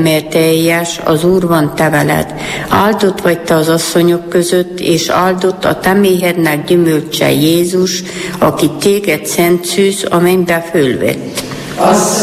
mert teljes, az Úr van te veled. Áldott vagy te az asszonyok között, és áldott a te méhednek gyümölcse Jézus, aki téged szent szűz, a mennybe fölvett.